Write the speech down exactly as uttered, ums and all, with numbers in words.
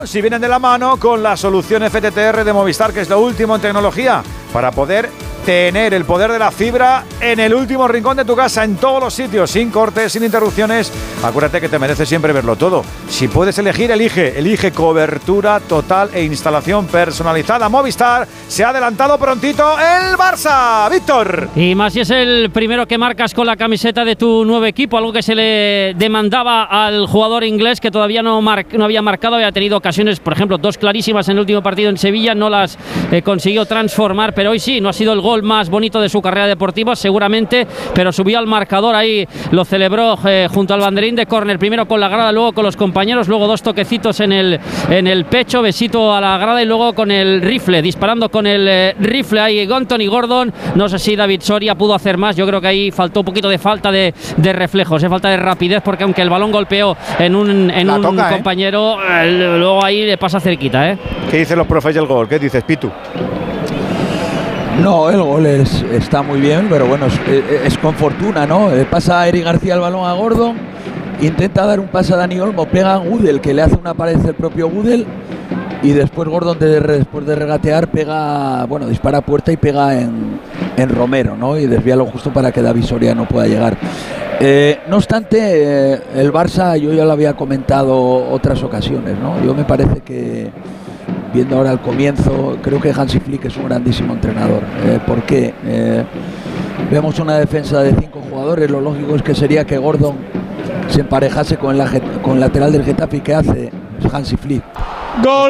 Si vienen de la mano con la solución F T T R de Movistar, que es lo último en tecnología, para poder tener el poder de la fibra en el último rincón de tu casa, en todos los sitios, sin cortes, sin interrupciones. Acuérdate que te merece siempre verlo todo. Si puedes elegir, elige. Elige cobertura total e instalación personalizada. Movistar se ha adelantado prontito el Barça. Víctor. Y más si es el primero que marcas con la camiseta de tu nuevo equipo, algo que se le demandaba al jugador inglés, que todavía no, mar- no había marcado, había tenido ocasiones, por ejemplo, dos clarísimas en el último partido en Sevilla, no las eh, consiguió transformar, pero hoy sí, no ha sido el gol más bonito de su carrera deportiva, seguramente, pero subió al marcador, ahí lo celebró eh, junto al banderín de córner, primero con la grada, luego con los compañeros, luego dos toquecitos en el, en el pecho, besito a la grada y luego con el rifle, disparando con el eh, rifle ahí Anthony Gordon. No sé si David Soria pudo hacer más, yo creo que ahí faltó un poquito de falta de, de reflejos, de falta de rapidez, porque aunque el balón golpeó en un, en un toca, compañero, eh, luego ahí le pasa cerquita. ¿eh? ¿Qué dicen los profes del gol? ¿Qué dices, Pitu? No, el gol es, está muy bien, pero bueno, es, es con fortuna, ¿no? Le pasa a Eric García el balón a Gordon, intenta dar un pase a Dani Olmo, pega a Gudel, que le hace una pared el propio Gudel, y después Gordon, de, después de regatear, pega, bueno, dispara a puerta y pega en, en Romero, ¿no? Y desvía lo justo para que David Soria no pueda llegar. Eh, no obstante, eh, el Barça, yo ya lo había comentado otras ocasiones, ¿no? Yo me parece que, viendo ahora el comienzo, creo que Hansi Flick es un grandísimo entrenador. Eh, ¿Por qué? Eh, vemos una defensa de cinco jugadores, lo lógico es que sería que Gordon se emparejase con, la, con el lateral del Getafe. ¿Y qué hace Hansi Flick? Gol